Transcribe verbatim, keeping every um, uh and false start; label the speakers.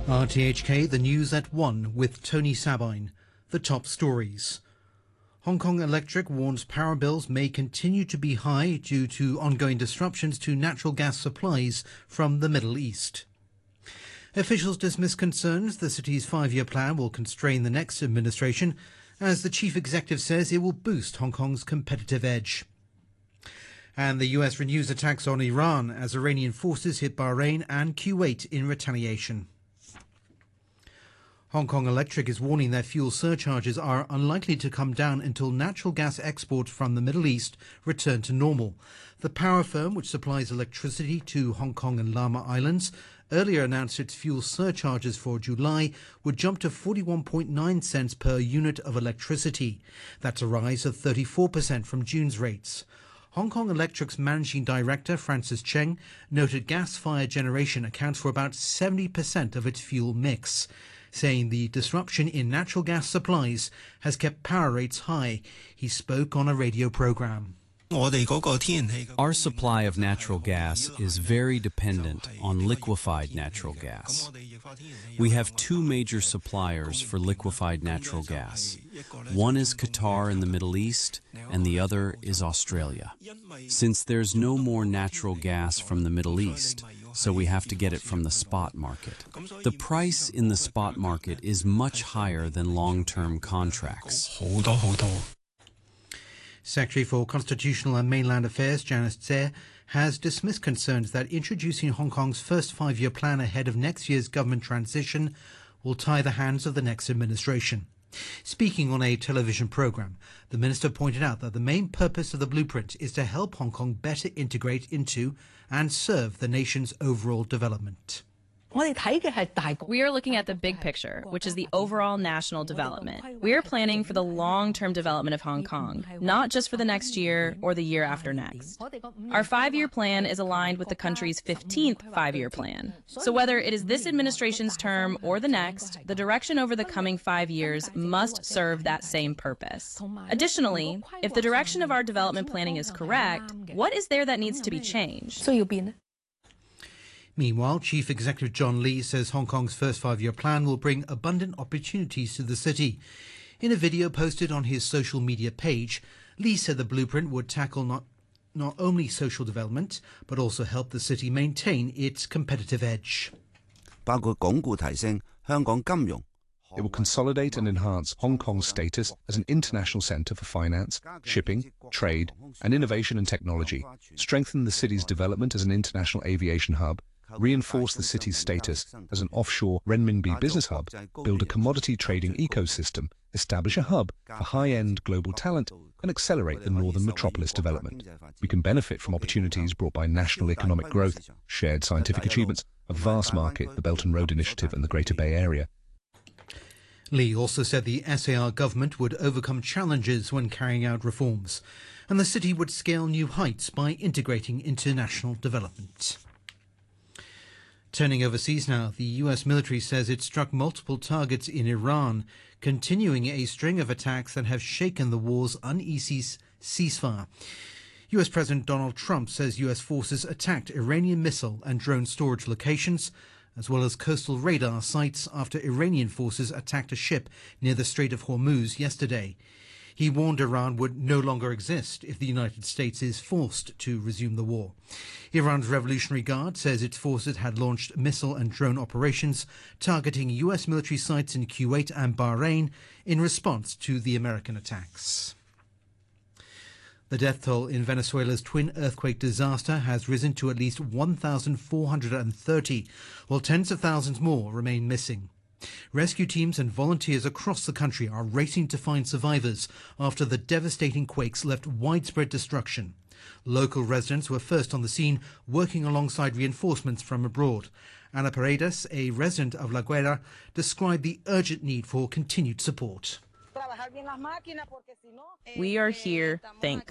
Speaker 1: R T H K, the news at one with Tony Sabine. The top stories. Hong Kong Electric warns power bills may continue to be high due to ongoing disruptions to natural gas supplies from the Middle East. Officials dismiss concerns the city's five-year plan will constrain the next administration, as the chief executive says it will boost Hong Kong's competitive edge. And the U S renews attacks on Iran as Iranian forces hit Bahrain and Kuwait in retaliation. Hong Kong Electric is warning that fuel surcharges are unlikely to come down until natural gas exports from the Middle East return to normal. The power firm, which supplies electricity to Hong Kong and Lamma Islands, earlier announced its fuel surcharges for July would jump to forty-one point nine cents per unit of electricity. That's a rise of thirty-four percent from June's rates. Hong Kong Electric's managing director, Francis Cheng, noted gas-fired generation accounts for about seventy percent of its fuel mix, saying the disruption in natural gas supplies has kept power rates high. He spoke on a radio program.
Speaker 2: Our supply of natural gas is very dependent on liquefied natural gas. We have two major suppliers for liquefied natural gas. One is Qatar in the Middle East, and the other is Australia. Since there's no more natural gas from the Middle East, so we have to get it from the spot market. The price in the spot market is much higher than long-term contracts.
Speaker 1: Secretary for Constitutional and Mainland Affairs, Janice Tse, has dismissed concerns that introducing Hong Kong's first five-year plan ahead of next year's government transition will tie the hands of the next administration. Speaking on a television program, the minister pointed out that the main purpose of the blueprint is to help Hong Kong better integrate into and serve the nation's overall development.
Speaker 3: We are looking at the big picture, which is the overall national development. We are planning for the long-term development of Hong Kong, not just for the next year or the year after next. Our five-year plan is aligned with the country's fifteenth five-year plan. So whether it is this administration's term or the next, the direction over the coming five years must serve that same purpose. Additionally, if the direction of our development planning is correct, what is there that needs to be changed?
Speaker 1: Meanwhile, Chief Executive John Lee says Hong Kong's first five-year plan will bring abundant opportunities to the city. In a video posted on his social media page, Lee said the blueprint would tackle not, not only social development, but also help the city maintain its competitive edge.
Speaker 4: It will consolidate and enhance Hong Kong's status as an international centre for finance, shipping, trade, and innovation and technology, strengthen the city's development as an international aviation hub, reinforce the city's status as an offshore renminbi business hub, build a commodity trading ecosystem, establish a hub for high-end global talent, and accelerate the northern metropolis development. We can benefit from opportunities brought by national economic growth, shared scientific achievements, a vast market, the Belt and Road Initiative, and the Greater Bay Area.
Speaker 1: Lee also said the S A R government would overcome challenges when carrying out reforms, and the city would scale new heights by integrating international development. Turning overseas now, the U S military says it struck multiple targets in Iran, continuing a string of attacks that have shaken the war's uneasy ceasefire. U S President Donald Trump says U S forces attacked Iranian missile and drone storage locations, as well as coastal radar sites after Iranian forces attacked a ship near the Strait of Hormuz yesterday. He warned Iran would no longer exist if the United States is forced to resume the war. Iran's Revolutionary Guard says its forces had launched missile and drone operations targeting U S military sites in Kuwait and Bahrain in response to the American attacks. The death toll in Venezuela's twin earthquake disaster has risen to at least one thousand four hundred thirty, while tens of thousands more remain missing. Rescue teams and volunteers across the country are racing to find survivors after the devastating quakes left widespread destruction. Local residents were first on the scene, working alongside reinforcements from abroad. Ana Paredes, a resident of La Guera, described the urgent need for continued support.
Speaker 3: We are here, thank God.